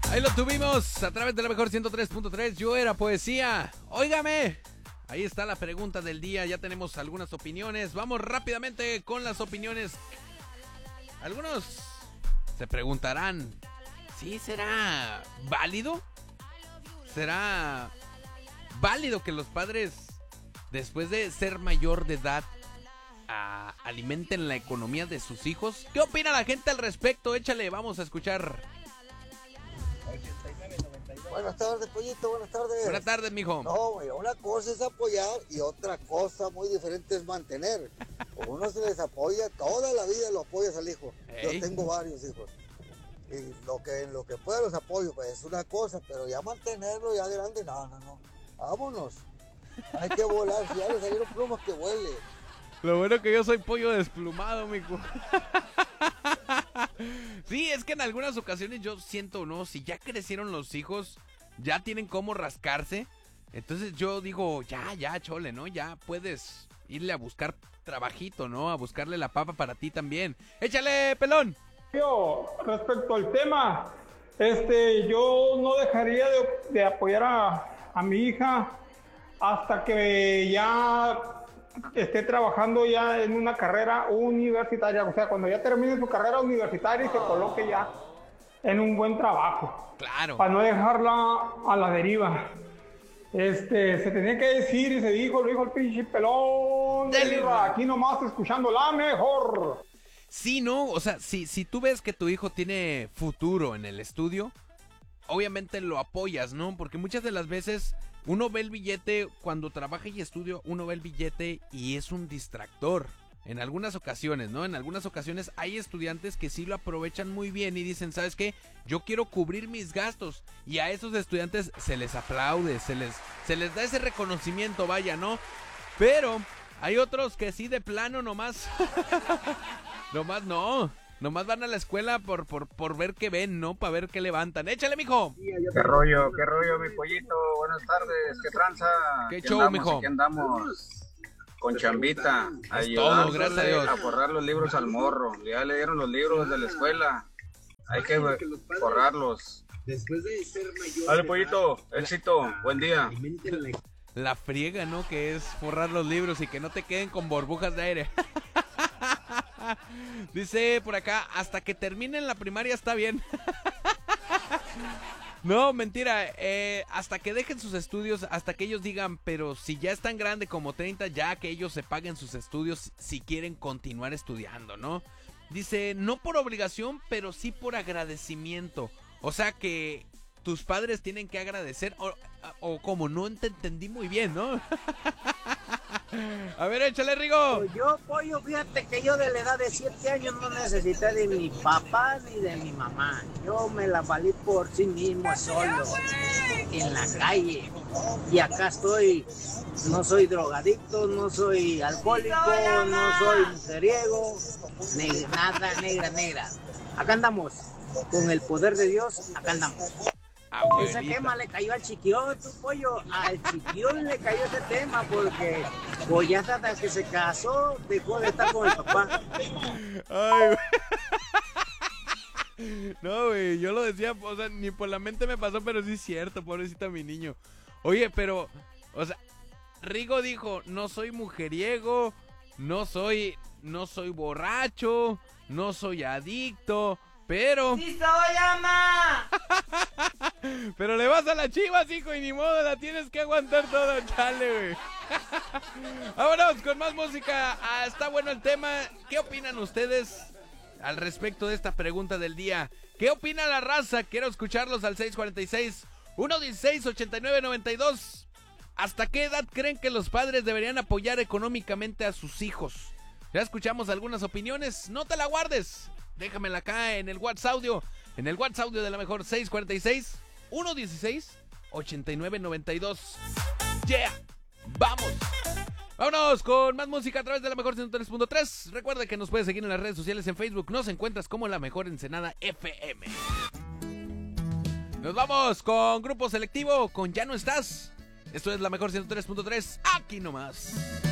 Ahí lo tuvimos a través de la mejor 103.3. Yo era poesía. Óigame. Ahí está la pregunta del día. Ya tenemos algunas opiniones. Vamos rápidamente con las opiniones. Algunos se preguntarán, ¿sí será válido? ¿Será válido que los padres, después de ser mayor de edad, alimenten la economía de sus hijos? ¿Qué opina la gente al respecto? Échale, vamos a escuchar. Buenas tardes, Pollito, buenas tardes. Buenas tardes, mijo. No, güey, una cosa es apoyar y otra cosa muy diferente es mantener. Uno se les apoya, toda la vida lo apoyas al hijo. Yo tengo varios hijos. Y lo que pueda los apoyo, pues es una cosa, pero ya mantenerlo ya grande, no. Vámonos. Hay que volar, si ya le salieron plumas que vuele. Lo bueno que yo soy pollo desplumado, mijo. Sí, es que en algunas ocasiones yo siento, ¿no? Si ya crecieron los hijos, ya tienen cómo rascarse. Entonces yo digo, ya, chole, ¿no? Ya puedes irle a buscar trabajito, ¿no? A buscarle la papa para ti también. ¡Échale, pelón! Yo, respecto al tema, yo no dejaría de apoyar a mi hija hasta que ya esté trabajando ya en una carrera universitaria, o sea, cuando ya termine su carrera universitaria y se coloque ya en un buen trabajo. Claro. Para no dejarla a la deriva. Se tenía que decir y se dijo, lo dijo el pinche pelón. Aquí nomás escuchando la mejor. Sí, ¿no? O sea, si tú ves que tu hijo tiene futuro en el estudio, obviamente lo apoyas, ¿no? Porque muchas de las veces uno ve el billete, cuando trabaja y estudia, uno ve el billete y es un distractor. En algunas ocasiones, ¿no? En algunas ocasiones hay estudiantes que sí lo aprovechan muy bien y dicen, ¿sabes qué? Yo quiero cubrir mis gastos. Y a esos estudiantes se les aplaude, se les da ese reconocimiento, vaya, ¿no? Pero hay otros que sí de plano nomás nomás no. Nomás van a la escuela por ver qué ven, ¿no? Para ver qué levantan. ¡Échale, mijo! ¿Qué rollo, mi pollito? Buenas tardes, ¿qué tranza? ¿Qué show, mijo? Aquí andamos con chambita. Es todo, gracias a Dios. A forrar los libros al morro. Ya le dieron los libros de la escuela. Hay que forrarlos. Dale, pollito, éxito, buen día. La friega, ¿no? Que es forrar los libros y que no te queden con burbujas de aire. Dice por acá, hasta que terminen la primaria está bien. No, mentira, hasta que dejen sus estudios, hasta que ellos digan, pero si ya están grande como 30, ya que ellos se paguen sus estudios si quieren continuar estudiando, ¿no? Dice, no por obligación, pero sí por agradecimiento. O sea que tus padres tienen que agradecer, o como no te entendí muy bien, ¿no? A ver, échale, Rigo. Yo, pollo, fíjate que yo de la edad de 7 años no necesité de mi papá ni de mi mamá. Yo me la valí por sí mismo, solo, en la calle. Y acá estoy, no soy drogadicto, no soy alcohólico, no soy mujeriego, nada, negra. Acá andamos, con el poder de Dios, acá andamos. Abuelita. Ese tema le cayó al Chiquión, tu pollo. Al Chiquión le cayó ese tema porque pues ya hasta que se casó dejó de estar con el papá. Ay, güey. No, güey, yo lo decía, o sea, ni por la mente me pasó, pero sí es cierto, pobrecita mi niño. Oye, pero, o sea, Rigo dijo, no soy mujeriego, no soy borracho, no soy adicto, pero... ¡Sí soy, ama! Pero le vas a las Chivas, hijo, y ni modo, la tienes que aguantar todo, chale, güey. Vámonos con más música. Está bueno el tema. ¿Qué opinan ustedes al respecto de esta pregunta del día? ¿Qué opina la raza? Quiero escucharlos al 646-116-8992. ¿Hasta qué edad creen que los padres deberían apoyar económicamente a sus hijos? Ya escuchamos algunas opiniones. No te la guardes. Déjamela acá en el WhatsApp audio. En el WhatsApp audio de la mejor, 646-116-8992. ¡Yeah! ¡Vamos! Vámonos con más música a través de la mejor 103.3. Recuerda que nos puedes seguir en las redes sociales. En Facebook nos encuentras como la mejor Ensenada FM. Nos vamos con Grupo Selectivo, con Ya No Estás. Esto es la mejor 103.3. Aquí nomás.